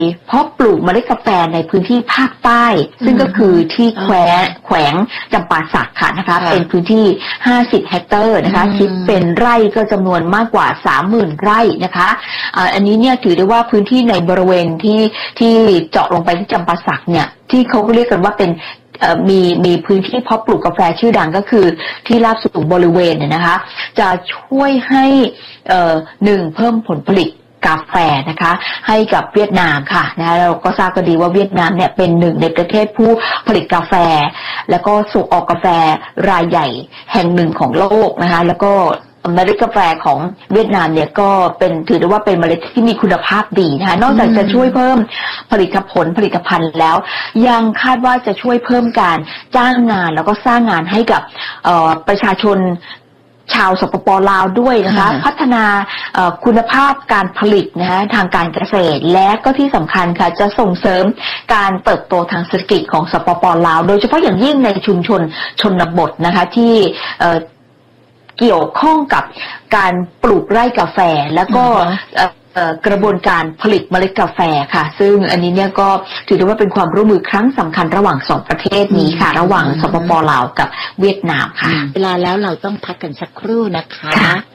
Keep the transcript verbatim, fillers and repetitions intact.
เพาะปลูกเมล็ดกาแฟในพื้นที่ภาคใต้ซึ่งก็คือที่แขวงแขวงจำปาสักค่ะนะคะเป็นพื้นที่ห้าสิบเฮกเตอร์นะคะคิดเป็นไร่ก็จำนวนมากกว่า สามหมื่น ไร่นะคะอันนี้เนี่ยถือได้ว่าพื้นที่ในบริเวณที่ที่เจาะลงไปที่จำปาสักเนี่ยที่เขาเรียกกันว่าเป็นมีมีพื้นที่เพาะปลูกกาแฟชื่อดังก็คือที่ราบสูงบริเวณเนี่ยนะคะจะช่วยให้เอ่อหนึ่งเพิ่มผลผลิตกาแฟนะคะให้กับเวียดนามค่ะนะเราก็ทราบกันดีว่าเวียดนามเนี่ยเป็นหนึ่งในประเทศผู้ผลิตกาแฟแล้วก็ส่งออกกาแฟรายใหญ่แห่งหนึ่งของโลกนะคะแล้วก็เมล็ดกาแฟของเวียดนามเนี่ยก็เป็นถือได้ว่าเป็นเมล็ดที่มีคุณภาพดีนะคะนอกจากจะช่วยเพิ่มผลิตผลผลิตภัณฑ์แล้วยังคาดว่าจะช่วยเพิ่มการจ้างงานแล้วก็สร้างงานให้กับประชาชนชาวสปป.ลาวด้วยนะคะพัฒนาคุณภาพการผลิตนะคะทางการเกษตรและก็ที่สำคัญค่ะจะส่งเสริมการเติบโตทางเศรษฐกิจของสปป.ลาวโดยเฉพาะอย่างยิ่งในชุมชนชนบทนะคะที่เกี่ยวข้องกับการปลูกไร่กาแฟแล้วก็กระบวนการผลิตเมล็ดกาแฟค่ะซึ่งอันนี้เนี่ยก็ถือได้ว่าเป็นความร่วมมือครั้งสำคัญระหว่างสองประเทศนี้ค่ะระหว่างสปป.ลาวกับเวียดนามค่ะเวลาแล้วเราต้องพักกันสักครู่นะคะ